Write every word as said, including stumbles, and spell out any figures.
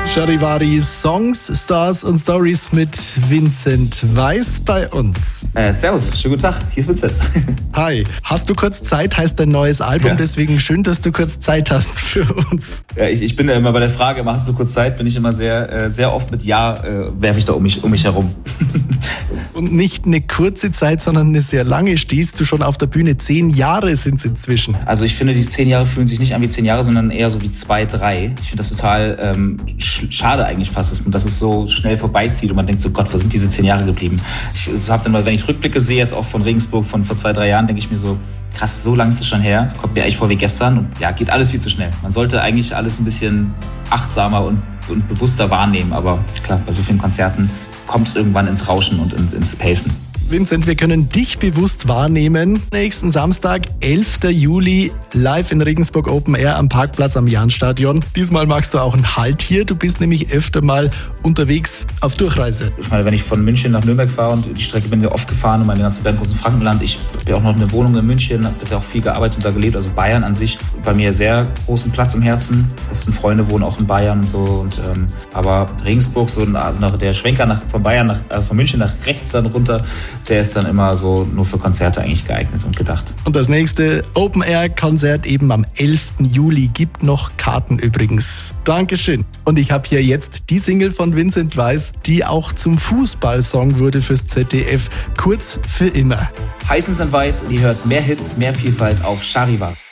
Charivari, Songs, Stars und Stories mit Vincent Weiss bei uns. Äh, servus, schönen guten Tag, hier ist Vincent. Hi, hast du kurz Zeit? Heißt dein neues Album, ja. Deswegen schön, dass du kurz Zeit hast für uns. Ja, ich, ich bin ja immer bei der Frage, hast du kurz Zeit, bin ich immer sehr, äh, sehr oft mit Ja, äh, werfe ich da um mich, um mich herum. Und nicht eine kurze Zeit, sondern eine sehr lange. Stehst du schon auf der Bühne? Zehn Jahre sind es inzwischen. Also ich finde, die zehn Jahre fühlen sich nicht an wie zehn Jahre, sondern eher so wie zwei, drei. Ich finde das total ähm, schade eigentlich fast, dass, dass es so schnell vorbeizieht und man denkt so, Gott, wo sind diese zehn Jahre geblieben? Ich habe dann mal, wenn ich Rückblicke sehe, jetzt auch von Regensburg von vor zwei, drei Jahren, denke ich mir so, krass, so lang ist es schon her. Das kommt mir eigentlich vor wie gestern und ja, geht alles viel zu schnell. Man sollte eigentlich alles ein bisschen achtsamer und, und bewusster wahrnehmen, aber klar, bei so vielen Konzerten kommt es irgendwann ins Rauschen und ins Pacen. Vincent, wir können dich bewusst wahrnehmen. Nächsten Samstag, elften Juli, live in Regensburg Open Air am Parkplatz am Jahnstadion. Diesmal machst du auch einen Halt hier. Du bist nämlich öfter mal unterwegs auf Durchreise. Ich meine, wenn ich von München nach Nürnberg fahre und die Strecke bin ich oft gefahren und meine ganze Band großen Frankenland. Ich habe ja auch noch eine Wohnung in München, habe da auch viel gearbeitet und da gelebt. Also Bayern an sich bei mir sehr großen Platz im Herzen. Besten Freunde wohnen auch in Bayern und so. Und, ähm, aber Regensburg, so also nach der Schwenker nach, von Bayern nach, also von München nach rechts dann runter, der ist dann immer so nur für Konzerte eigentlich geeignet und gedacht. Und das nächste Open-Air-Konzert eben am elften Juli. Gibt noch Karten übrigens. Dankeschön. Und ich habe hier jetzt die Single von Vincent Weiss, die auch zum Fußballsong wurde fürs Z D F. Kurz für immer. Heiß Vincent Weiss und ihr hört mehr Hits, mehr Vielfalt auf Charivari.